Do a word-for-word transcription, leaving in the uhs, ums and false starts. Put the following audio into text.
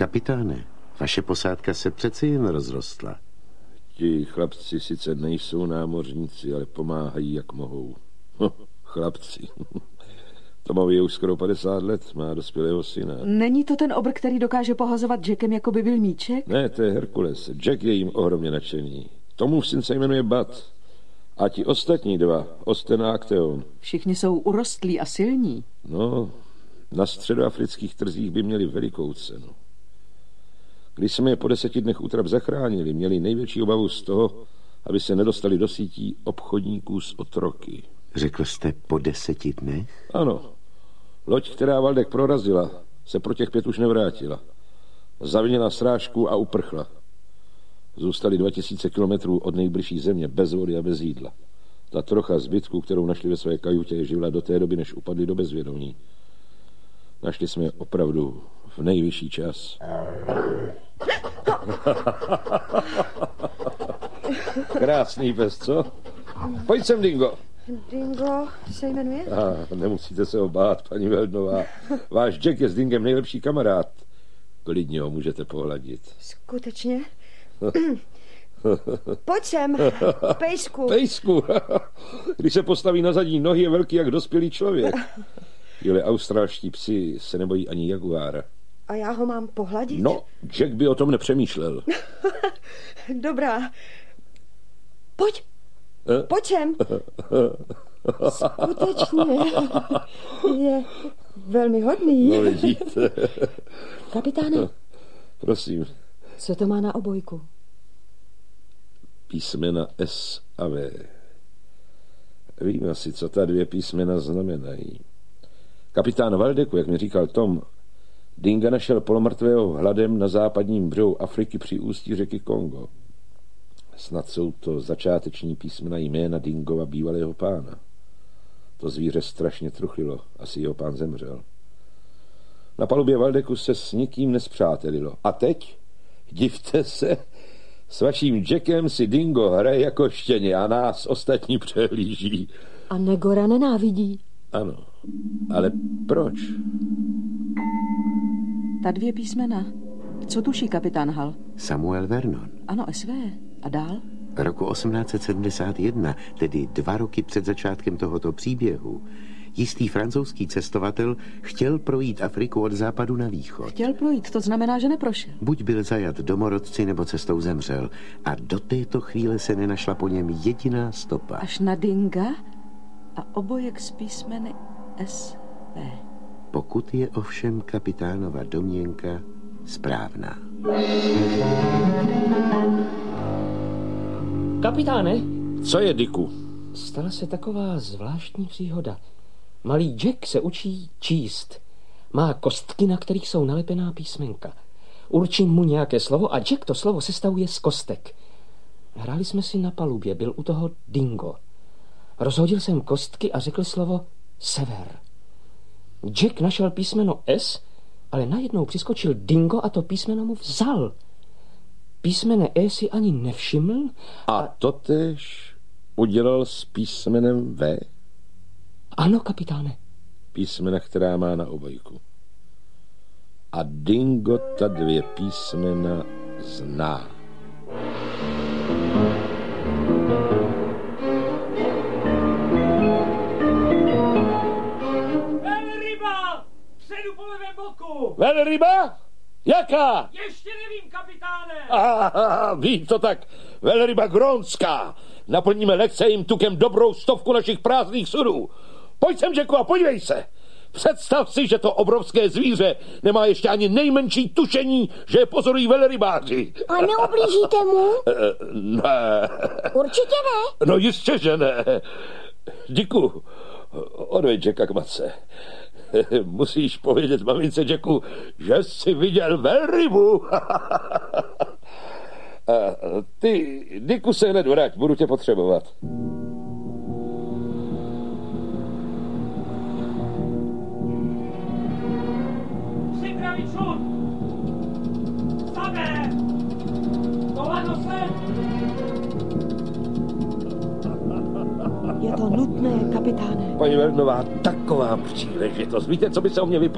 Kapitáne, vaše posádka se přeci jen rozrostla. Ti chlapci sice nejsou námořníci, ale pomáhají, jak mohou. Chlapci. Tomovi je už skoro padesát let, má dospělého syna. Není to ten obr, který dokáže pohazovat Jackem, jako by byl míček? Ne, to je Herkules. Jack je jim ohromně nadšený. Tomův syn se jmenuje Bud. A ti ostatní dva, Osten a Akteon. Všichni jsou urostlí a silní. No, na středoafrických trzích by měli velikou cenu. Když jsme je po deseti dnech útrap zachránili, měli největší obavu z toho, aby se nedostali do sítí obchodníků s otroky. Řekl jste po deseti dnech? Ano. Loď, která Valdek prorazila, se pro těch pět už nevrátila. Zavinila srážku a uprchla. Zůstali dva tisíce kilometrů od nejbližší země, bez vody a bez jídla. Ta trocha zbytku, kterou našli ve své kajutě, je živla do té doby, než upadli do bezvědomí. Našli jsme je opravdu v nejvyšší čas. Krásný pes, co? Pojď sem, Dingo. Dingo se jmenuje? Ah, nemusíte se ho bát, paní Weldnová. Váš Jack je s Dingem nejlepší kamarád. Klidně ho můžete pohladit. Skutečně? Pojď sem, pejsku. Pejsku? Když se postaví na zadní nohy, je velký jak dospělý člověk. Jeli australští psi se nebojí ani jaguára. A já ho mám pohladit? No, Jack by o tom nepřemýšlel. Dobrá. Pojď. Eh? Pojď sem. Skutečně. Je velmi hodný. No, vidíte. Kapitáne. Prosím. Co to má na obojku? Písmena S a V. Vím asi, co ta dvě písmena znamenají. Kapitán Valdeku, jak mi říkal Tom, Dinga našel polomrtvého hladem na západním břehu Afriky při ústí řeky Kongo. Snad jsou to začáteční písmena jména Dingova bývalého pána. To zvíře strašně truchlilo, asi jeho pán zemřel. Na palubě Valdeku se s nikým nespřátelilo. A teď, divte se, s vaším Jackem si Dingo hraje jako štěně a nás ostatní přehlíží. A Negora nenávidí. Ano, ale proč? Ta dvě písmena. Co tuší kapitán Hal? Samuel Vernon. Ano, S V. A dál? Roku osmnáct set sedmdesát jedna, tedy dva roky před začátkem tohoto příběhu, jistý francouzský cestovatel chtěl projít Afriku od západu na východ. Chtěl projít, to znamená, že neprošel. Buď byl zajat domorodci, nebo cestou zemřel. A do této chvíle se nenašla po něm jediná stopa. Až na Dinga a obojek s písmeny S V. Pokud je ovšem kapitánova domněnka správná. Kapitáne? Co je, Dicku? Stala se taková zvláštní příhoda. Malý Jack se učí číst. Má kostky, na kterých jsou nalepená písmenka. Určím mu nějaké slovo a Jack to slovo sestavuje z kostek. Hráli jsme si na palubě, byl u toho Dingo. Rozhodil jsem kostky a řekl slovo sever. Jack našel písmeno S, ale najednou přiskočil Dingo a to písmeno mu vzal. Písmene E si ani nevšiml. A, a totéž udělal s písmenem V? Ano, kapitáne. Písmena, která má na obojku. A Dingo ta dvě písmena zná. Velryba! Předu po levém boku! Velryba? Jaká? Ještě nevím, kapitáne! Aha, ví to tak. Velryba grónská. Naplníme lekce jim tukem dobrou stovku našich prázdných sudů. Pojď sem, Jacku, a podívej se. Představ si, že to obrovské zvíře nemá ještě ani nejmenší tušení, že je pozorují velrybáři. A neublížíte mu? Ne. Určitě ne. No jistě, že ne. Dicku, odveď Jacka k matce. Musíš povědět mamince Jacku, že jsi viděl velrybu. Ty, Dicku, se hned vrať, budu tě potřebovat. Připravit šut! Zabe! Kolano se! Je to nutné, kapitáne. Paní Weldnová, taková příležitost. Víte, co by se o mě vyprávělo?